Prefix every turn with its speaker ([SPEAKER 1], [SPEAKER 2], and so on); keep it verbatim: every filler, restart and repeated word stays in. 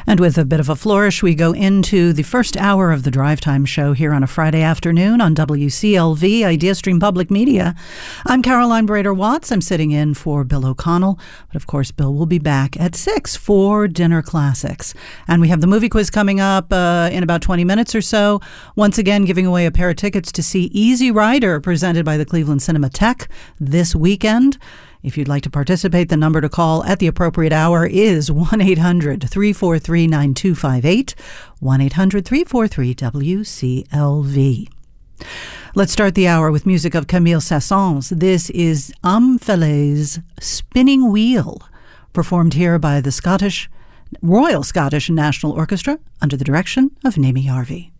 [SPEAKER 1] And with a bit of a flourish, we go into the first hour of the Drive Time show here on a Friday afternoon on W C L V, IdeaStream Public Media. I'm Caroline Brader-Watts. I'm sitting in for Bill O'Connell. But of course, Bill will be back at six for Dinner Classics. And we have the movie quiz coming up uh, in about twenty minutes or so. Once again, giving away a pair of tickets to see Easy Rider, presented by the Cleveland Cinematheque this weekend. If you'd like to participate, the number to call at the appropriate hour is one eight hundred, three four three, nine two five eight, one eight hundred, three four three, W C L V. Let's start the hour with music of Camille Saint-Saëns. This is Am Falaise Spinning Wheel, performed here by the Scottish Royal Scottish National Orchestra under the direction of Nimi Yarvi.